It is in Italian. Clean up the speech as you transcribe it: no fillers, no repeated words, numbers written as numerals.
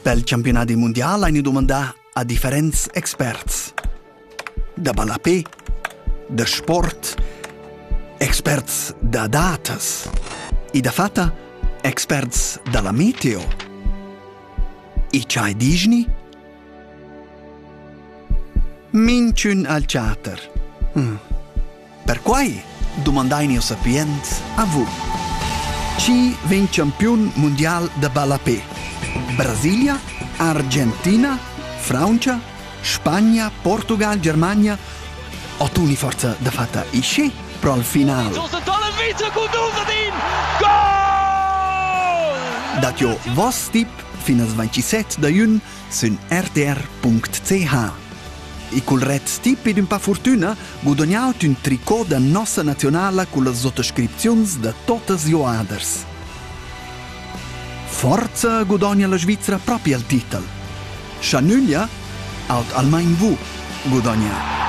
Pel campionati mondial hai domandà a differents experts. Da balapé, da sport, experts da datas e da fatta experts dalla meteo. E c'hai Disney? Minciun al chatter. Per quai domandai neo sapiens a vu. Chi ven campion mondial da balapé? Brasilia, Argentina, Francia, Spagna, Portugal, Germania. O tu ni forza da fatta isce pro al final. Dat jo vos tip finas 27 da jun sun rtr.ch. E col red tip ed un pa fortuna guadagnaut un tricot da nossa nazionala con le sottoscripzions da totes joaders. Forza guadagna la Svizzera proprio al titel. Schanulia aut almain vu guadagna.